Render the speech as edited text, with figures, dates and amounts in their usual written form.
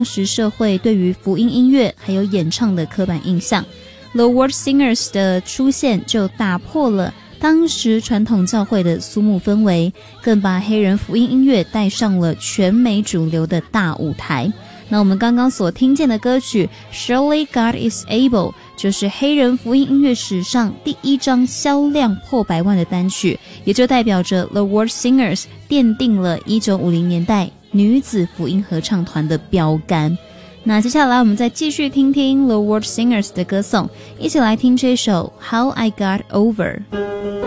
时社会对于福音音乐还有演唱的刻板印象。The World Singers 的出现就打破了当时传统教会的肃穆氛围，更把黑人福音音乐带上了全美主流的大舞台。那我们刚刚所听见的歌曲 Surely God is Able 就是黑人福音音乐史上第一张销量破100万的单曲，也就代表着 The World Singers 奠定了1950年代女子福音合唱团的标杆。那接下来我们再继续听听 The World Singers 的歌颂，一起来听这首 How I Got Over。